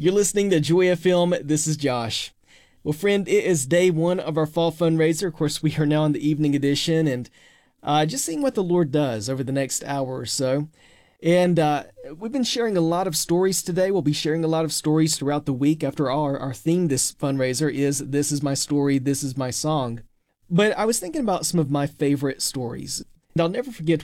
You're listening to Joy FM. This is Josh. Well, friend, it is day one of our fall fundraiser. Of course, we are now in the evening edition and just seeing what the Lord does over the next hour or so. And we've been sharing a lot of stories today. We'll be sharing a lot of stories throughout the week. After all, our theme this fundraiser is This Is My Story, This Is My Song. But I was thinking about some of my favorite stories. And I'll never forget